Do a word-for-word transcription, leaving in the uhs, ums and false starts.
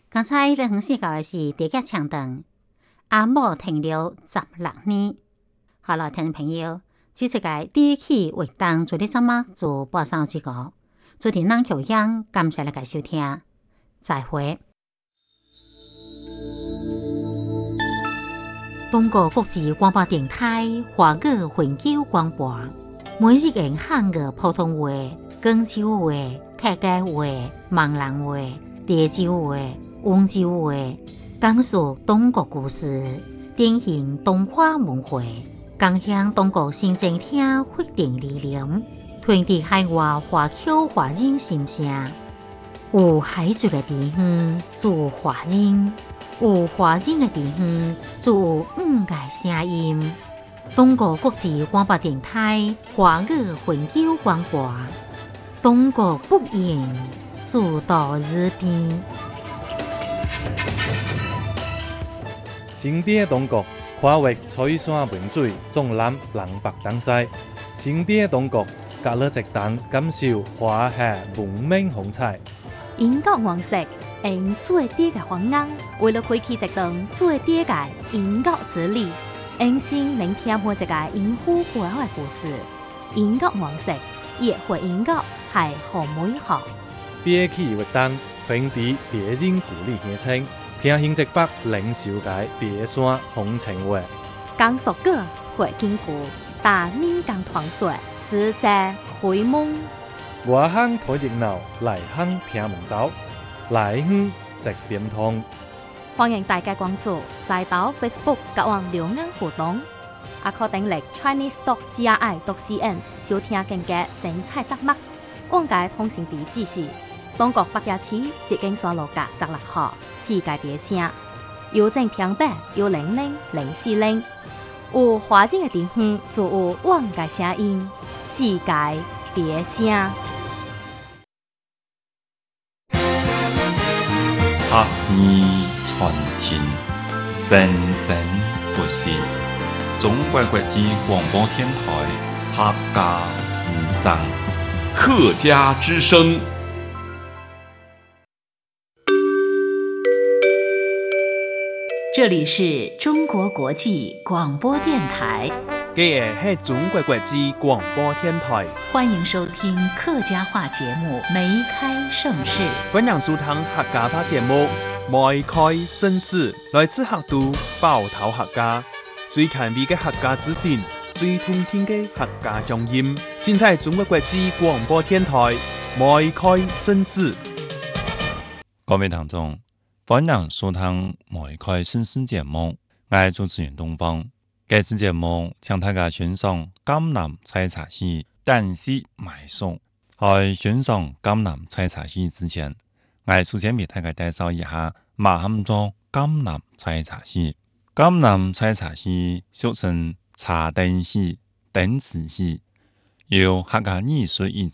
刚才咧分享到的是第一唱段，阿母停了十六年。好了，听众朋友，这出嘅第一期活动做啲什么做播送之歌，做啲人口样，感谢大家收听，再会。中国国际广播电台华语永久广播，每日用汉语普通话、广州话、客家话、闽南话、潮州话、温州话，讲述中国故事，典型东华文化，共享中国新政厅发展理念，传递海外华侨华人心声。有海族嘅地方做华人，有华人嘅地方做五个声音。中国国际广播电台华语永久广播，中国不言，主到日边。 新地中国跨越彩山名水，纵览南北东西。新地中国隔了一档，感受华夏文明风采。 英国王室用最低嘅方案，为了开启一段最低嘅英国之旅，用心聆听每一个英夫背后嘅故事。英国王室也会英国系好美好。 第一期活动传递地人故里乡亲，听新一北领袖界第山风情话。 讲述歌会经过大闽港团水，自在开蒙。 外乡睇热闹，内乡听门道，来乡直点通。 欢迎大家关注在岛 Facebook 甲网留言互动，也可登录 Chinese dot C R I dot C N 收听更加精彩节目。往界通讯地址是中国北野市捷径山路甲十六号世界第声，邮政平板有零零零四零。有华人嘅地方就有往界声音，世界第声。 学艺传情，生生不息。中国国际广播电台客家之声， 客家之声。 这里是中国国际广播电台， 这个是中国国际广播电台， 欢迎收听客家话节目《梅开盛世》。 欢迎收听客家话节目《梅开盛世》，来自客都包头客家，最前卫的客家资讯，最通听的客家乡音，尽在中国国际广播电台《梅开盛世》。 各位听众，欢迎收听《梅开盛世》节目，我係主持人東方。這次節目請大家欣賞江南採茶戲單式埋數。喺欣賞江南採茶戲之前，我首先俾大家介紹一下乜嘢叫江南採茶戲。江南採茶戲俗稱茶燈戲、燈詞戲，由客家藝術演